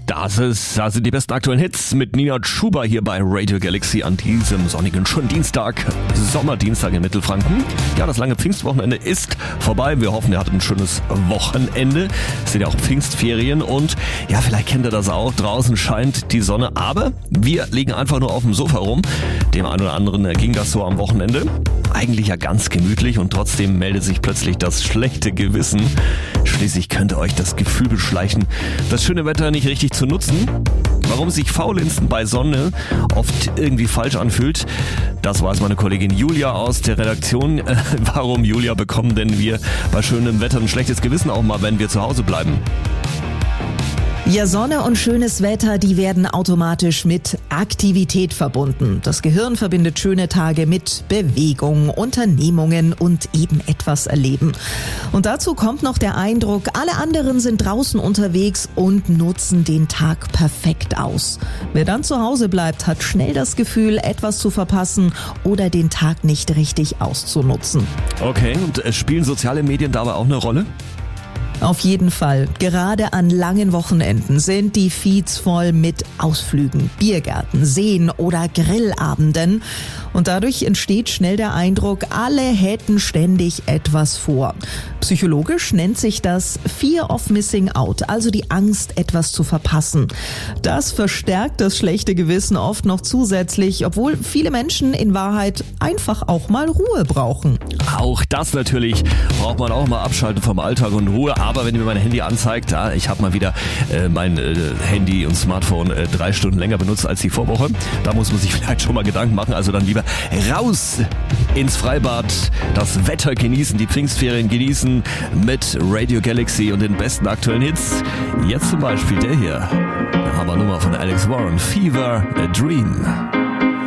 Das sind die besten aktuellen Hits mit Nina Chuba hier bei Radio Galaxy an diesem sonnigen schönen Dienstag, Sommerdienstag in Mittelfranken. Ja, das lange Pfingstwochenende ist vorbei. Wir hoffen, ihr hattet ein schönes Wochenende. Es sind ja auch Pfingstferien und ja, vielleicht kennt ihr das auch. Draußen scheint die Sonne, aber wir liegen einfach nur auf dem Sofa rum. Dem einen oder anderen ging das so am Wochenende. Eigentlich ja ganz gemütlich und trotzdem meldet sich plötzlich das schlechte Gewissen. Schließlich könnte euch das Gefühl beschleichen, das schöne Wetter nicht richtig zu nutzen. Warum sich Faulenzen bei Sonne oft irgendwie falsch anfühlt, das weiß meine Kollegin Julia aus der Redaktion. Warum, Julia, bekommen denn wir bei schönem Wetter ein schlechtes Gewissen auch mal, wenn wir zu Hause bleiben? Ja, Sonne und schönes Wetter, die werden automatisch mit Aktivität verbunden. Das Gehirn verbindet schöne Tage mit Bewegung, Unternehmungen und eben etwas erleben. Und dazu kommt noch der Eindruck, alle anderen sind draußen unterwegs und nutzen den Tag perfekt aus. Wer dann zu Hause bleibt, hat schnell das Gefühl, etwas zu verpassen oder den Tag nicht richtig auszunutzen. Okay, und spielen soziale Medien dabei auch eine Rolle? Auf jeden Fall. Gerade an langen Wochenenden sind die Feeds voll mit Ausflügen, Biergärten, Seen oder Grillabenden. Und dadurch entsteht schnell der Eindruck, alle hätten ständig etwas vor. Psychologisch nennt sich das Fear of Missing Out, also die Angst, etwas zu verpassen. Das verstärkt das schlechte Gewissen oft noch zusätzlich, obwohl viele Menschen in Wahrheit einfach auch mal Ruhe brauchen. Auch das natürlich braucht man auch mal abschalten vom Alltag und Ruhe. Aber wenn mir mein Handy anzeigt, ich habe mal wieder mein Handy und Smartphone 3 Stunden länger benutzt als die Vorwoche, da muss man sich vielleicht schon mal Gedanken machen. Also dann lieber raus ins Freibad, das Wetter genießen, die Pfingstferien genießen mit Radio Galaxy und den besten aktuellen Hits. Jetzt zum Beispiel der hier, eine Hammer Nummer von Alex Warren, Fever, a Dream.